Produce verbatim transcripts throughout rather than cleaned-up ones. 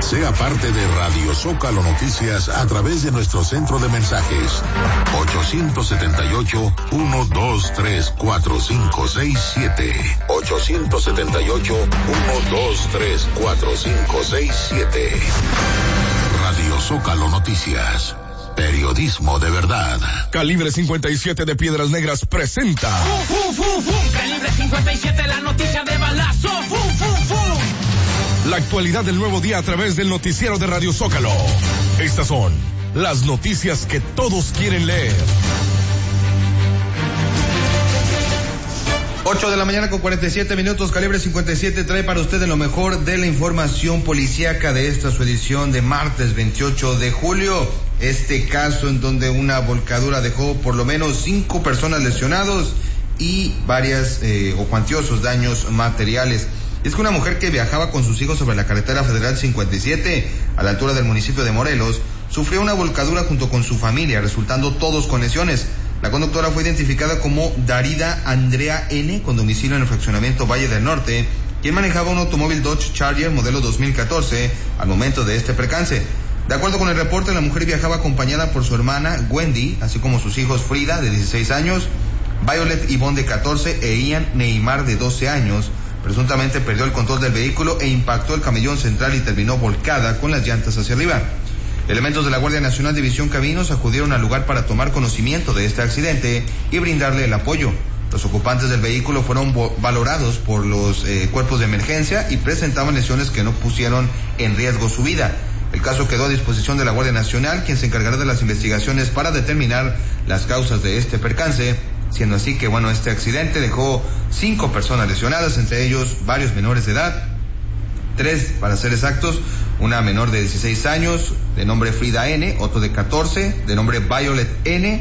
Sea parte de Radio Zócalo Noticias a través de nuestro centro de mensajes ocho siete ocho, uno dos tres, cuatro cinco seis siete. ocho siete ocho, uno dos tres, cuatro cinco seis siete. Radio Zócalo Noticias. Periodismo de verdad. Calibre cincuenta y siete de Piedras Negras presenta. ¡Fum, fum, fum, fum! Calibre cincuenta y siete, la noticia de balazo. ¡Fum, fum, fum! La actualidad del nuevo día a través del noticiero de Radio Zócalo. Estas son las noticias que todos quieren leer. ocho de la mañana con cuarenta y siete minutos, Calibre cincuenta y siete trae para ustedes lo mejor de la información policíaca de esta su edición de martes veintiocho de julio. Este caso en donde una volcadura dejó por lo menos cinco personas lesionados y varias eh, o cuantiosos daños materiales. Es que una mujer que viajaba con sus hijos sobre la carretera federal cincuenta y siete a la altura del municipio de Morelos sufrió una volcadura junto con su familia, resultando todos con lesiones. La conductora fue identificada como Darida Andrea N., con domicilio en el fraccionamiento Valle del Norte, quien manejaba un automóvil Dodge Charger modelo dos mil catorce al momento de este percance. De acuerdo con el reporte, la mujer viajaba acompañada por su hermana Wendy, así como sus hijos Frida, de dieciséis años, Violet Ivonne, de catorce, e Ian Neymar, de doce años. Presuntamente perdió el control del vehículo e impactó el camellón central y terminó volcada con las llantas hacia arriba. Elementos de la Guardia Nacional División Caminos acudieron al lugar para tomar conocimiento de este accidente y brindarle el apoyo. Los ocupantes del vehículo fueron valorados por los eh, cuerpos de emergencia y presentaban lesiones que no pusieron en riesgo su vida. El caso quedó a disposición de la Guardia Nacional, quien se encargará de las investigaciones para determinar las causas de este percance, siendo así que, bueno, este accidente dejó cinco personas lesionadas, entre ellos varios menores de edad, tres para ser exactos, una menor de dieciséis años, de nombre Frida N., otro de catorce, de nombre Violet N.,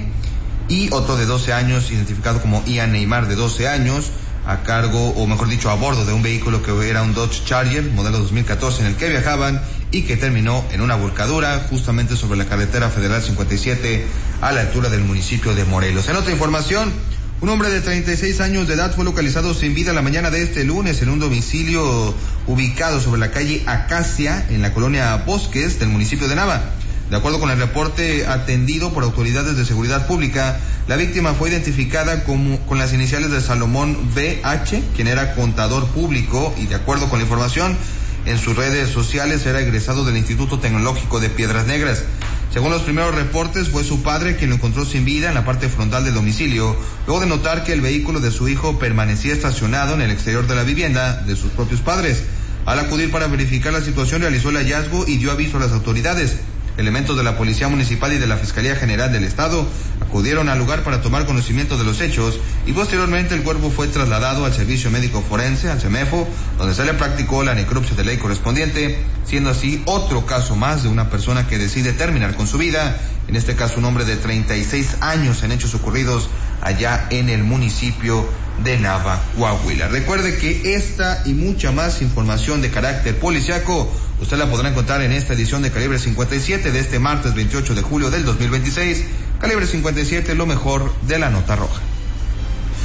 y otro de doce años, identificado como Ian Neymar, de doce años, a cargo, o mejor dicho, a bordo de un vehículo que era un Dodge Charger, modelo dos mil catorce, en el que viajaban y que terminó en una volcadura justamente sobre la carretera federal cincuenta y siete a la altura del municipio de Morelos. En otra información, un hombre de treinta y seis años de edad fue localizado sin vida la mañana de este lunes en un domicilio ubicado sobre la calle Acacia, en la colonia Bosques del municipio de Nava. De acuerdo con el reporte atendido por autoridades de seguridad pública, la víctima fue identificada como, con las iniciales de Salomón B H, quien era contador público, y de acuerdo con la información en sus redes sociales era egresado del Instituto Tecnológico de Piedras Negras. Según los primeros reportes, fue su padre quien lo encontró sin vida en la parte frontal del domicilio, luego de notar que el vehículo de su hijo permanecía estacionado en el exterior de la vivienda de sus propios padres. Al acudir para verificar la situación, realizó el hallazgo y dio aviso a las autoridades. Elementos de la Policía Municipal y de la Fiscalía General del Estado acudieron al lugar para tomar conocimiento de los hechos y posteriormente el cuerpo fue trasladado al Servicio Médico Forense, al CEMEFO, donde se le practicó la necropsia de ley correspondiente, siendo así otro caso más de una persona que decide terminar con su vida, en este caso un hombre de treinta y seis años, en hechos ocurridos allá en el municipio de Nava, Coahuila. Recuerde que esta y mucha más información de carácter policiaco usted la podrá encontrar en esta edición de Calibre cincuenta y siete de este martes veintiocho de julio del dos mil veintiséis. Calibre cincuenta y siete, lo mejor de la nota roja.